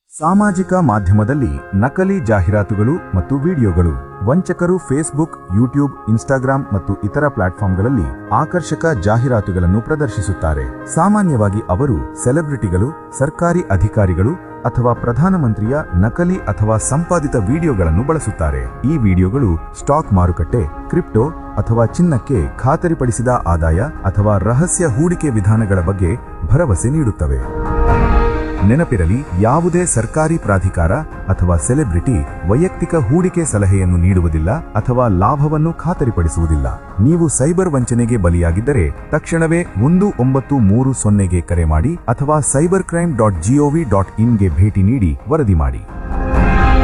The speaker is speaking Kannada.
ಸಾಮಾಜಿಕ ಮಾಧ್ಯಮದಲ್ಲಿ ನಕಲಿ ಜಾಹೀರಾತುಗಳು ಮತ್ತು ವಿಡಿಯೋಗಳು. ವಂಚಕರು ಫೇಸ್ಬುಕ್, ಯೂಟ್ಯೂಬ್, ಇನ್ಸ್ಟಾಗ್ರಾಂ ಮತ್ತು ಇತರ ಪ್ಲಾಟ್ಫಾರ್ಮ್ಗಳಲ್ಲಿ ಆಕರ್ಷಕ ಜಾಹೀರಾತುಗಳನ್ನು ಪ್ರದರ್ಶಿಸುತ್ತಾರೆ. ಸಾಮಾನ್ಯವಾಗಿ ಅವರು ಸೆಲೆಬ್ರಿಟಿಗಳು, ಸರ್ಕಾರಿ ಅಧಿಕಾರಿಗಳು ಅಥವಾ ಪ್ರಧಾನಮಂತ್ರಿಯ ನಕಲಿ ಅಥವಾ ಸಂಪಾದಿತ ವಿಡಿಯೋಗಳನ್ನು ಬಳಸುತ್ತಾರೆ. ಈ ವಿಡಿಯೋಗಳು ಸ್ಟಾಕ್ ಮಾರುಕಟ್ಟೆ, ಕ್ರಿಪ್ಟೋ ಅಥವಾ ಚಿನ್ನಕ್ಕೆ ಖಾತರಿಪಡಿಸಿದ ಆದಾಯ ಅಥವಾ ರಹಸ್ಯ ಹೂಡಿಕೆ ವಿಧಾನಗಳ ಬಗ್ಗೆ ಭರವಸೆ ನೀಡುತ್ತವೆ. ನೆನಪಿರಲಿ, ಯಾವುದೇ ಸರ್ಕಾರಿ ಪ್ರಾಧಿಕಾರ ಅಥವಾ ಸೆಲೆಬ್ರಿಟಿ ವೈಯಕ್ತಿಕ ಹೂಡಿಕೆ ಸಲಹೆಯನ್ನು ನೀಡುವುದಿಲ್ಲ ಅಥವಾ ಲಾಭವನ್ನು ಖಾತರಿಪಡಿಸುವುದಿಲ್ಲ. ನೀವು ಸೈಬರ್ ವಂಚನೆಗೆ ಬಲಿಯಾಗಿದ್ದರೆ ತಕ್ಷಣವೇ 1930ಗೆ ಕರೆ ಮಾಡಿ ಅಥವಾ cybercrime.gov.in ಗೆ ಭೇಟಿ ನೀಡಿ ವರದಿ ಮಾಡಿ.